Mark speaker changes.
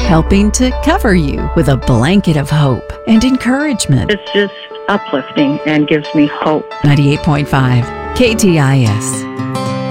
Speaker 1: helping to cover you with a blanket of hope and encouragement.
Speaker 2: It's just uplifting and gives me hope.
Speaker 1: 98.5 KTIS.